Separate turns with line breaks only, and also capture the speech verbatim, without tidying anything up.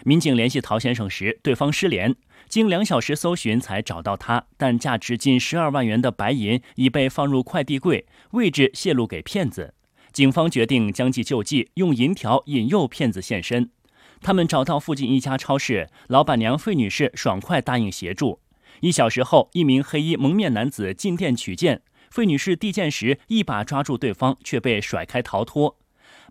民警联系陶先生时，对方失联。经两小时搜寻才找到他，但价值近十二万元的白银已被放入快递柜，位置泄露给骗子。警方决定将计就计，用银条引诱骗子现身。他们找到附近一家超市，老板娘费女士爽快答应协助。一小时后，一名黑衣蒙面男子进店取件，费女士递件时一把抓住对方，却被甩开逃脱。